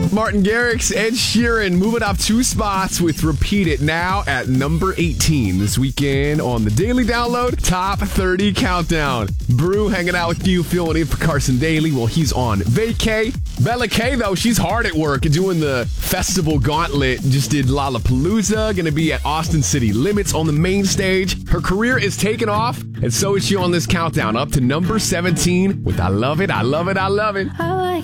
Martin Garrix, Ed Sheeran moving up 2 spots with Repeat It now at number 18 this weekend on the Daily Download Top 30 Countdown. Brew hanging out with you, filling in for Carson Daly while he's on vacay. Bella K, though, she's hard at work doing the festival gauntlet. Just did Lollapalooza, going to be at Austin City Limits on the main stage. Her career is taking off, and so is she on this countdown, up to number 17 with I Love It, I Love It, I Love It.